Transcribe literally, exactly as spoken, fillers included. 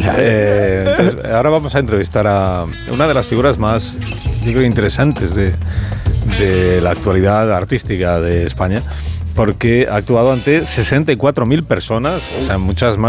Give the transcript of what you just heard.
Eh, entonces, ahora vamos a entrevistar a una de las figuras más, yo creo, interesantes de, de la actualidad artística de España, porque ha actuado ante sesenta y cuatro mil personas, o sea, muchas más